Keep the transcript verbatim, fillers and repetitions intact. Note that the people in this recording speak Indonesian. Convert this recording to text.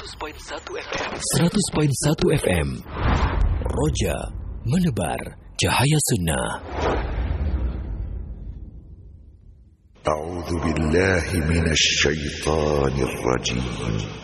seratus koma satu F M. Roja menebar cahaya sunnah. A'udzu billahi minasy syaithanir rajim.